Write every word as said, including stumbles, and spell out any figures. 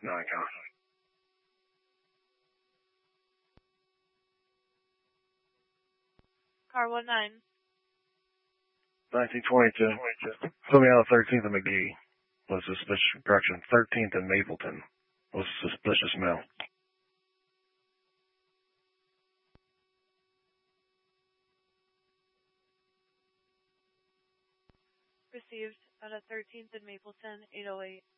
Nikon. Car one nine. nineteen twenty-two. Put me out of thirteenth and McGee. Was suspicious. Correction. thirteenth and Mapleton. Was suspicious smell. Received out of thirteenth and Mapleton, eight oh eight.